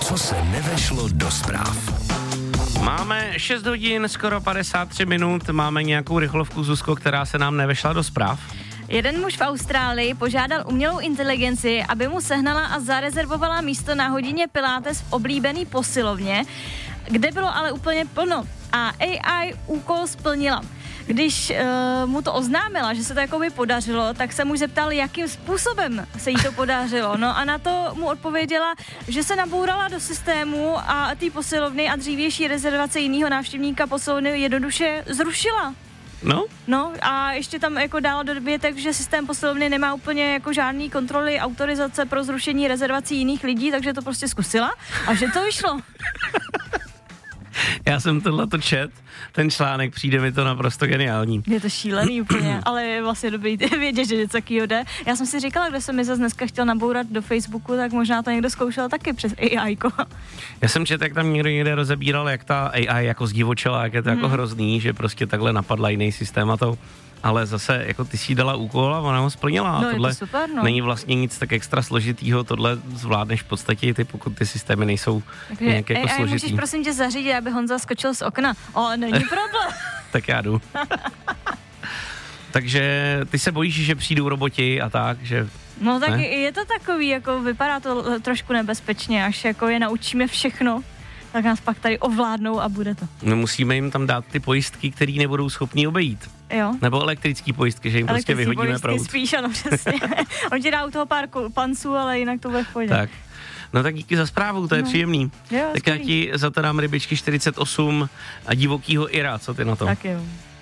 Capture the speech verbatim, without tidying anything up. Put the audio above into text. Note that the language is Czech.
Co se nevešlo do zpráv. Máme šest hodin, skoro padesát tři minut, máme nějakou rychlovku, Zuzko, která se nám nevešla do zpráv. Jeden muž v Austrálii požádal umělou inteligenci, aby mu sehnala a zarezervovala místo na hodině pilates v oblíbený posilovně, kde bylo ale úplně plno. A A I úkol splnila. Když uh, mu to oznámila, že se to jakoby podařilo, tak se muž zeptal, jakým způsobem se jí to podařilo. No a na to mu odpověděla, že se nabourala do systému a ty posilovny a dřívější rezervace jiného návštěvníka posilovny jednoduše zrušila. No? No a ještě tam jako dala do dovětek, že systém posilovny nemá úplně jako žádný kontroly, autorizace pro zrušení rezervací jiných lidí, takže to prostě zkusila a že to vyšlo. Já jsem tohleto čet, ten článek, přijde mi to naprosto geniální. Je to šílený úplně, ale je vlastně dobrý vědět, že něco takového jde. Já jsem si říkala, kde jsem mi zase dneska chtěl nabourat do Facebooku, tak možná to někdo zkoušel taky přes A I ko. Já jsem čet, jak tam někdo někde rozebíral, jak ta A I jako zdivočela, jak je to hmm. jako hrozný, že prostě takhle napadla jiný systém a to. Ale zase, jako ty si dala úkol a ona ho splnila. No, a tohle je to super, no. Není vlastně nic tak extra složitýho, tohle zvládneš v podstatě, ty, pokud ty systémy nejsou takže nějak jako A I, složitý. můžeš prosím tě zařídit, aby Honza skočil z okna. O, není problém. Tak já jdu. Takže ty se bojíš, že přijdou roboti a tak, že... No tak ne? je to takový, jako vypadá to trošku nebezpečně, až jako je naučíme všechno, tak nás pak tady ovládnou a bude to. No, musíme jim tam dát ty pojistky, které nebudou schopní obejít. Jo. Nebo elektrický pojistky, že jim prostě vyhodíme proud. Spíš, ano, přesně. On ti dá u toho pár panců, ale jinak to bude v pohodě. Tak. No tak díky za zprávu, to je no. příjemný. Jo, tak já ti za to dám rybičky čtyřicet osm a divokýho Ira, co ty na to? Tak jo.